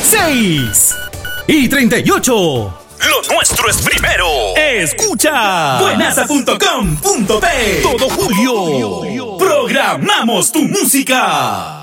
6:38. Lo nuestro es primero. Escucha buenaza.com.p. Todo julio programamos tu música.